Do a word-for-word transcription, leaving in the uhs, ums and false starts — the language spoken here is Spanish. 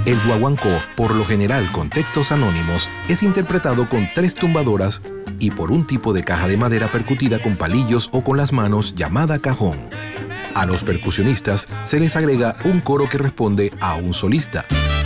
El guaguancó, por lo general con textos anónimos, es interpretado con tres tumbadoras y por un tipo de caja de madera percutida con palillos o con las manos llamada cajón. A los percusionistas se les agrega un coro que responde a un solista.